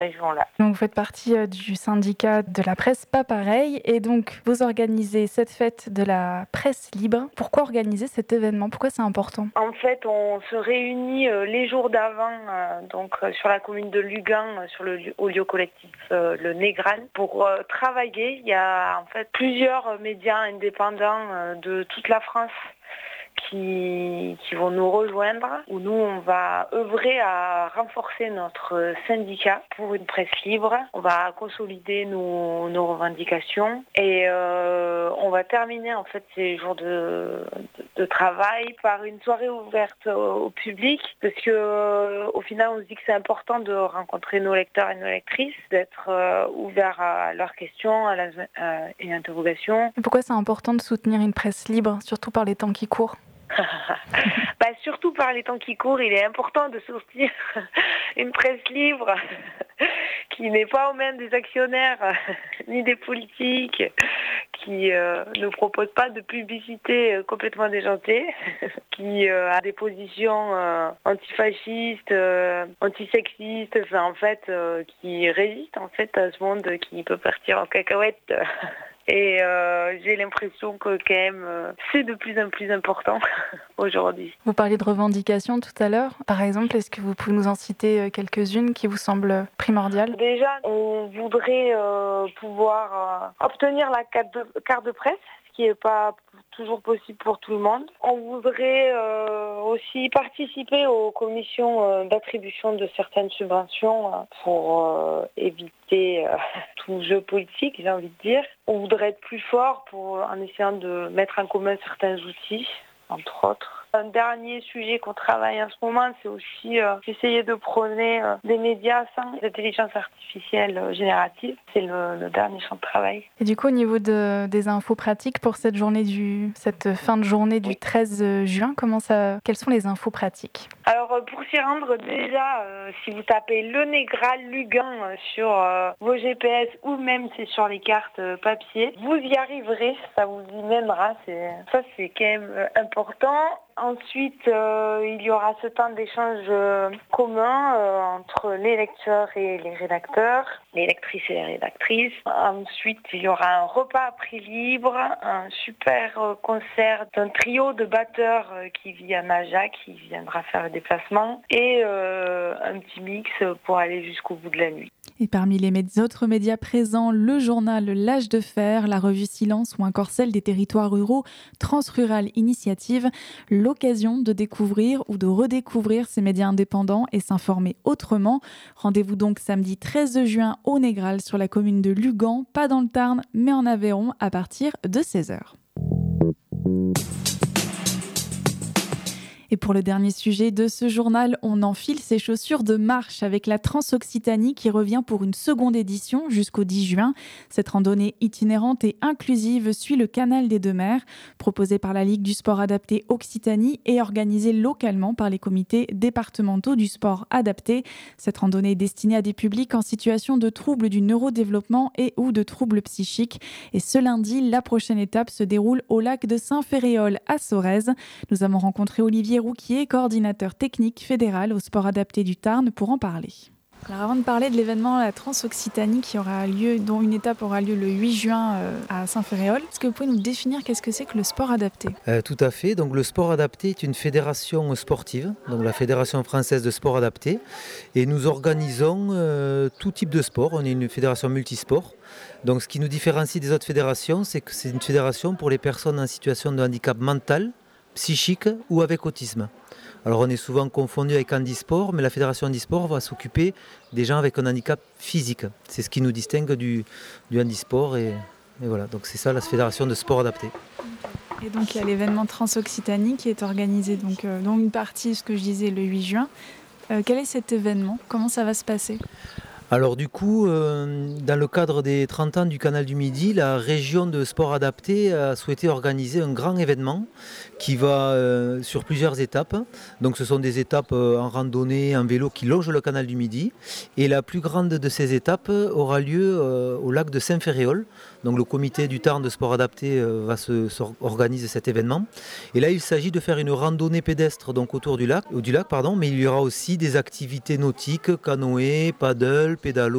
région-là. Donc vous faites partie du syndicat de la presse Pas Pareil et donc vous organisez cette fête de la presse libre. Pourquoi organiser cet événement ? Pourquoi c'est important ? En fait, on se réunit les jours d'avant sur la commune de Lugan, au lieu collectif Le Négral, pour travailler. Il y a en fait plusieurs médias indépendants de toute la France qui vont nous rejoindre, où nous on va œuvrer à renforcer notre syndicat pour une presse libre. On va consolider nos revendications et on va terminer en fait ces jours de travail par une soirée ouverte au public, parce que au final on se dit que c'est important de rencontrer nos lecteurs et nos lectrices, d'être ouverts à leurs questions et interrogations. Et pourquoi c'est important de soutenir une presse libre, surtout par les temps qui courent ? Surtout par les temps qui courent, il est important de soutenir une presse libre qui n'est pas aux mains des actionnaires ni des politiques, qui ne propose pas de publicité complètement déjantée, qui a des positions antifascistes, antisexistes, qui résiste en fait à ce monde qui peut partir en cacahuète. Et j'ai l'impression que quand même c'est de plus en plus important aujourd'hui. Vous parliez de revendications tout à l'heure. Par exemple, est-ce que vous pouvez nous en citer quelques-unes qui vous semblent primordiales ? Déjà, on voudrait pouvoir obtenir la carte de presse, ce qui n'est pas toujours possible pour tout le monde. On voudrait aussi participer aux commissions d'attribution de certaines subventions pour éviter tout jeu politique, j'ai envie de dire. On voudrait être plus fort en essayant de mettre en commun certains outils, entre autres. Un dernier sujet qu'on travaille en ce moment, c'est aussi essayer de prôner des médias sans intelligence artificielle générative. C'est le dernier champ de travail. Et du coup, au niveau des infos pratiques pour cette fin de journée du 13 juin, quelles sont les infos pratiques ? Alors, pour s'y rendre, déjà, si vous tapez Le Négral Lugan sur vos GPS ou même c'est sur les cartes papier, vous y arriverez, ça vous y mènera. Ça, c'est quand même important. Ensuite, il y aura ce temps d'échange commun entre les lecteurs et les rédacteurs, les lectrices et les rédactrices. Ensuite, il y aura un repas à prix libre, un super concert d'un trio de batteurs qui vit à Najac, qui viendra faire le déplacement, et un petit mix pour aller jusqu'au bout de la nuit. Et parmi les autres médias présents, le journal L'Âge de Fer, la revue Silence ou encore celle des territoires ruraux, Transrural Initiative, l'occasion de découvrir ou de redécouvrir ces médias indépendants et s'informer autrement. Rendez-vous donc samedi 13 juin au Négral sur la commune de Lugan, pas dans le Tarn mais en Aveyron à partir de 16h. Et pour le dernier sujet de ce journal, on enfile ses chaussures de marche avec la Transoccitanie qui revient pour une seconde édition jusqu'au 10 juin. Cette randonnée itinérante et inclusive suit le canal des Deux Mers, proposée par la Ligue du sport adapté Occitanie et organisée localement par les comités départementaux du sport adapté. Cette randonnée est destinée à des publics en situation de troubles du neurodéveloppement et ou de troubles psychiques. Et ce lundi, la prochaine étape se déroule au lac de Saint-Ferréol à Sorèze. Nous avons rencontré Olivier Rouquier, coordinateur technique fédéral au sport adapté du Tarn, pour en parler. Alors avant de parler de l'événement la Transoccitanie qui aura lieu, dont une étape aura lieu le 8 juin à Saint-Ferréol, est-ce que vous pouvez nous définir qu'est-ce que c'est que le sport adapté ? Tout à fait. Donc le sport adapté est une fédération sportive, donc la Fédération française de sport adapté, et nous organisons tout type de sport. On est une fédération multisport. Donc ce qui nous différencie des autres fédérations, c'est que c'est une fédération pour les personnes en situation de handicap mental, psychique ou avec autisme. Alors on est souvent confondu avec handisport, mais la fédération handisport va s'occuper des gens avec un handicap physique. C'est ce qui nous distingue du handisport et voilà. Donc c'est ça la fédération de sport adapté. Et donc il y a l'événement Transoccitanie qui est organisé dont une partie, ce que je disais, le 8 juin. Quel est cet événement ? Comment ça va se passer ? Alors du coup, dans le cadre des 30 ans du Canal du Midi, la région de sport adapté a souhaité organiser un grand événement qui va sur plusieurs étapes. Donc ce sont des étapes en randonnée, en vélo qui longent le Canal du Midi. Et la plus grande de ces étapes aura lieu au lac de Saint-Ferréol. Donc le comité du Tarn de sport adapté organise cet événement. Et là, il s'agit de faire une randonnée pédestre donc autour du lac, mais il y aura aussi des activités nautiques, canoë, paddle, pédalo,